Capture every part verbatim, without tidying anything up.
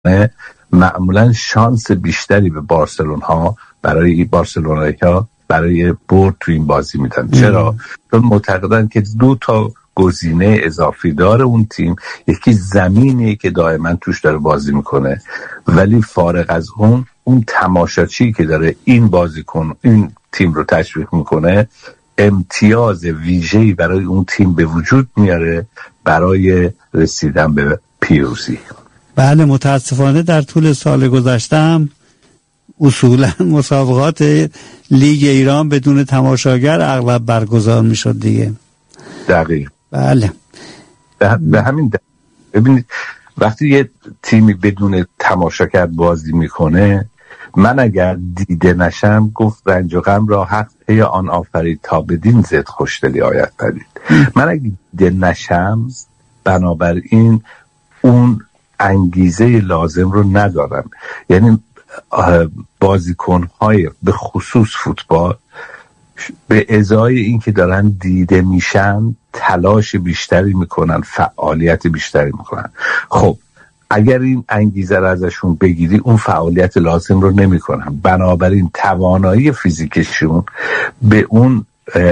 میکنه معمولا شانس بیشتری به بارسلونا برای بارسلونایی‌ها برای برد تو این بازی میدن. چرا؟ چون معتقدن که دو تا گزینه اضافی داره اون تیم، یکی زمینیه که دائما توش داره بازی میکنه، ولی فارغ از اون اون تماشاچی که داره این بازیکن این تیم رو تشویق میکنه امتیاز ویژه‌ای برای اون تیم به وجود میاره برای رسیدن به پیروزی. بله، متاسفانه در طول سال گذشتم اصولا مسابقات لیگ ایران بدون تماشاگر اغلب برگزار میشد دیگه. دقیق. بله. به, به همین دقیق. ببینید وقتی یه تیمی بدون تماشاگر بازی میکنه، من اگر دیده نشم گفت رنج و غم را حق پی آن آفرید تا بدین زد خوشدلی آید پدید. من اگر دیده نشم بنابراین اون انگیزه لازم رو ندارم. یعنی بازیکن‌های به خصوص فوتبال به ازای این که دارن دیده میشن تلاش بیشتری میکنن، فعالیت بیشتری میکنن. خب اگر این انگیزه رو ازشون بگیری اون فعالیت لازم رو نمیکنن، بنابراین توانایی فیزیکشون به اون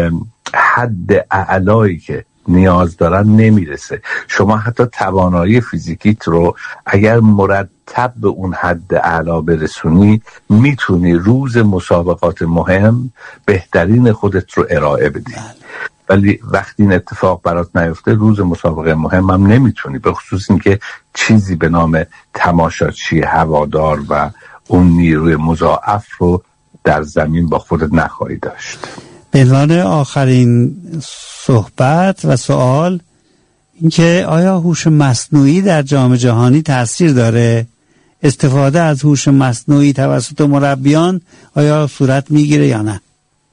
حد اعلایی که نیاز دارن نمیرسه. شما حتی توانایی فیزیکیت رو اگر مرتب به اون حد اعلا برسونی میتونی روز مسابقات مهم بهترین خودت رو ارائه بدی، ولی وقتی این اتفاق برات نیفته روز مسابقه مهم هم نمیتونی، به خصوص این که چیزی به نام تماشاچی هوادار و اون نیروی مضاعف رو در زمین با خودت نخواهی داشت. به عنوان آخرین صحبت و سوال این که آیا هوش مصنوعی در جام جهانی تأثیر داره؟ استفاده از هوش مصنوعی توسط مربیان آیا صورت میگیره یا نه؟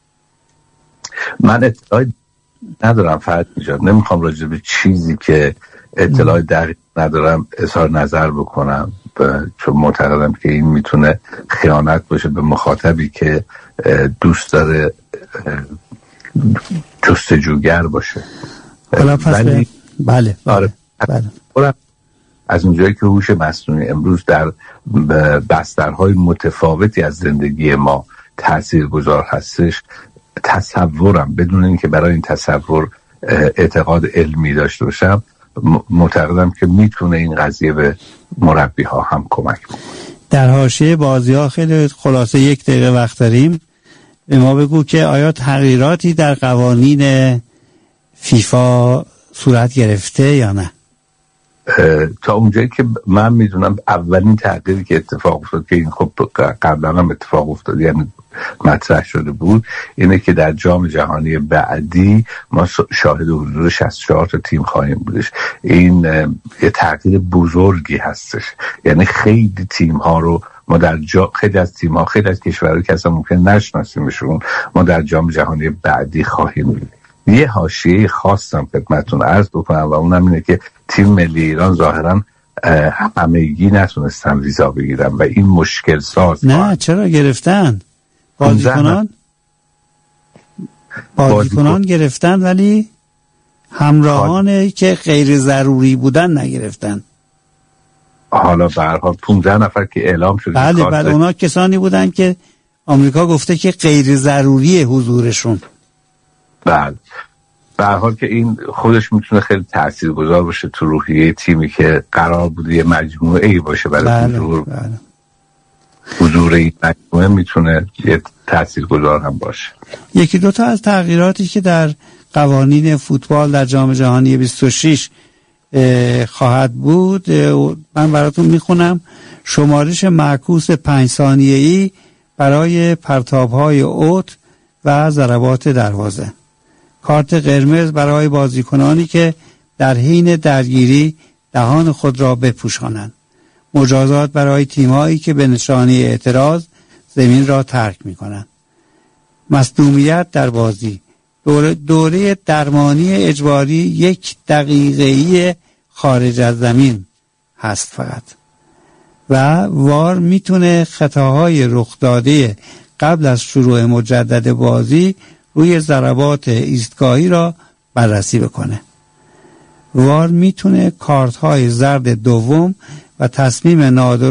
من اطلاعی ندارم فرد میجاد، نمیخوام راجع به چیزی که اطلاعی دقیق ندارم اظهار نظر بکنم، چون معتقدم که این میتونه خیانت باشه به مخاطبی که دوست داره جستجوگر باشه. حالا پس ولی بله بله, بله. از اونجایی که هوش مصنوعی امروز در بسترهای متفاوتی از زندگی ما تاثیرگذار هستش، تصورم بدون اینکه برای این تصور اعتقاد علمی داشته باشم معتقدم که میتونه این قضیه به مربی ها هم کمک بکنه. در حاشیه بازی ها خیلی خلاصه یک دقیقه وقت داریم، به ما بگو که آیا تغییراتی در قوانین فیفا صورت گرفته یا نه؟ تا اونجایی که من میدونم اولین تغییری که اتفاق افتاد که این خب قبلا هم اتفاق افتاد یعنی مطرح شده بود اینه که در جام جهانی بعدی ما شاهد حضور شصت و چهار تا تیم خواهیم بودش. این یه تغییر بزرگی هستش، یعنی خیلی تیم ها رو ما در جا... خیلی از تیم ها خیلی از کشورها که اصلا ممکن نشناسیمشون ما در جام جهانی بعدی خواهیم بود. یه حاشیه خاصم خدمتتون عرض بکنم و اونم اینه که تیم ملی ایران ظاهرا همگی نتونستن ویزا بگیرن و این مشکل ساز. نه چرا گرفتن؟ بازیکنان بازیکنان گرفتن ولی همراهانه که غیر ضروری بودن نگرفتن. حالا به هر حال پانزده نفر که اعلام شد. بله بله اونا کسانی بودن که آمریکا گفته که غیر ضروری حضورشون. بله به هر حال که این خودش میتونه خیلی تاثیرگذار باشه تو روحیه تیمی که قرار بوده یه مجموعه ای باشه برای بله، حضور بله. حضور این مجموعه میتونه یه تاثیرگذار هم باشه. یکی دوتا از تغییراتی که در قوانین فوتبال در جام جهانی بیست و شش خواهد بود من براتون میخونم. شمارش معکوس پنج ثانیه‌ای برای پرتاب‌های اوت و ضربات دروازه. کارت قرمز برای بازیکنانی که در حین درگیری دهان خود را بپوشانند. مجازات برای تیم‌هایی که به نشانه اعتراض زمین را ترک می‌کنند. مصدومیت در بازی. دوره, دوره درمانی اجباری یک دقیقه‌ای خارج از زمین هست فقط. و وار میتونه خطاهای رخ داده قبل از شروع مجدد بازی روی ضربات ایستگاهی را بررسی بکنه. وار میتونه کارت های زرد دوم و تصمیم نادرست